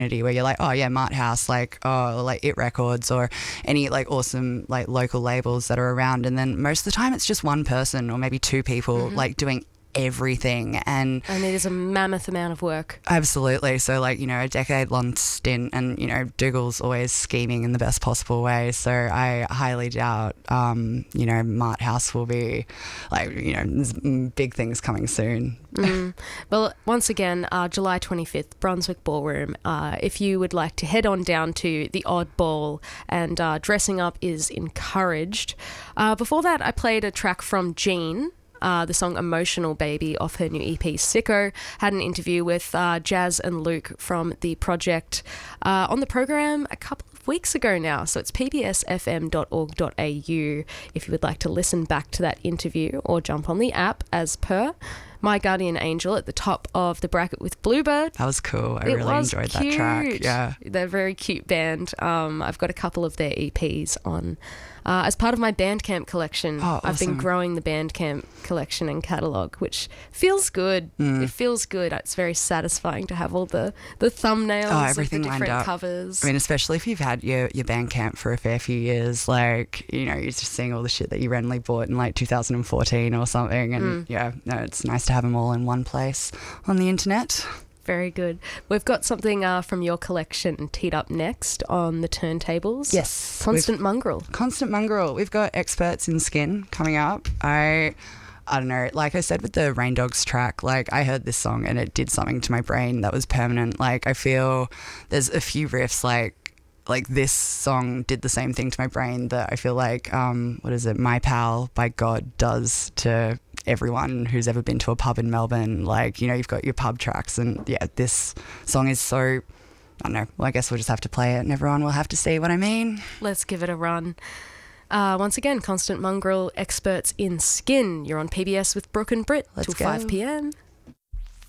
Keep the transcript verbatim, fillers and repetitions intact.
where you're like, oh yeah, Mart House, like, oh, like It Records, or any like awesome like local labels that are around, and then most of the time it's just one person or maybe two people mm-hmm. like doing everything, and and it is a mammoth amount of work. Absolutely. So like, you know, a decade long stint, and you know, Dougal's always scheming in the best possible way, so I highly doubt um you know, Mart House will be like, you know, there's big things coming soon. mm. Well, once again, uh, July twenty-fifth, Brunswick Ballroom. Uh, if you would like to head on down to the Odd Ball, and uh, dressing up is encouraged. Uh, before that, I played a track from Jean, Uh, the song Emotional Baby off her new E P Sicko. Had an interview with uh, Jazz and Luke from the project uh, on the program a couple of weeks ago now. So it's p b s f m dot org dot a u if you would like to listen back to that interview, or jump on the app as per. My Guardian Angel at the top of the bracket with Bluebird. That was cool. I it really enjoyed cute. that track. Yeah. They're a very cute band. Um, I've got a couple of their E Ps on uh, as part of my Bandcamp collection. Oh, awesome. I've been growing the Bandcamp collection and catalogue, which feels good. Mm. It feels good. It's very satisfying to have all the, the thumbnails oh, everything of the lined different up. covers. I mean, especially if you've had your, your Bandcamp for a fair few years, like, you know, you're just seeing all the shit that you randomly bought in like two thousand fourteen or something, and Mm. yeah, no, it's nice to have them all in one place on the internet. Very good. We've got something uh, from your collection teed up next on the turntables. Yes. Constant Mongrel. Constant Mongrel. We've got Experts in Skin coming up. I... I don't know, like I said with the Rain Dogs track, like I heard this song and it did something to my brain that was permanent. Like I feel there's a few riffs like like this song did the same thing to my brain that I feel like, um, what is it, My Pal by God does to everyone who's ever been to a pub in Melbourne. Like, you know, you've got your pub tracks, and yeah, this song is so, I don't know, well I guess we'll just have to play it and everyone will have to see what I mean. Let's give it a run. Uh, once again, Constant Mongrel, Experts in Skin. You're on P B S with Brooke and Britt Let's till go. five p m.